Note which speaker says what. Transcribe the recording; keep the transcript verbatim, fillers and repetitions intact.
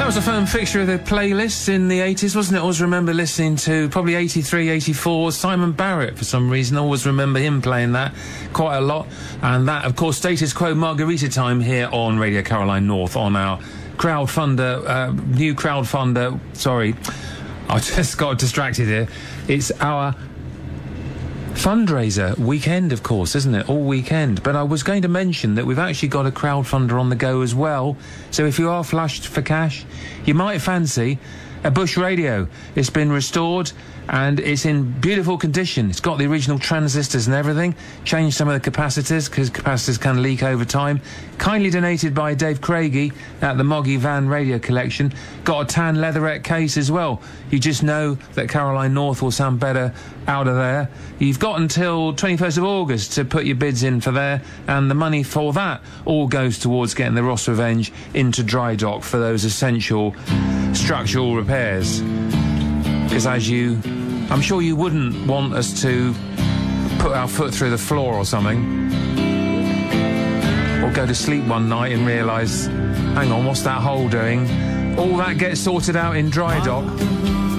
Speaker 1: That was a firm fixture of the playlist in the eighties, wasn't it? I always remember listening to probably eighty-three, eighty-four, Simon Barrett for some reason. I always remember him playing that quite a lot. And that, of course, Status Quo Margarita Time here on Radio Caroline North on our crowdfunder, uh, new crowdfunder, sorry, I just got distracted here. It's our fundraiser weekend, of course, isn't it? All weekend. But I was going to mention that we've actually got a crowdfunder on the go as well. So if you are flushed for cash, you might fancy a Bush radio. It's been restored and it's in beautiful condition. It's got the original transistors and everything. Changed some of the capacitors because capacitors can leak over time. Kindly donated by Dave Craigie at the Moggy Van Radio Collection. Got a tan leatherette case as well. You just know that Caroline North will sound better out of there. You've got until twenty-first of August to put your bids in for there, and the money for that all goes towards getting the Ross Revenge into dry dock for those essential structural repairs. Because as you, I'm sure you wouldn't want us to put our foot through the floor or something, or go to sleep one night and realise, hang on, what's that hole doing? All that gets sorted out in dry dock.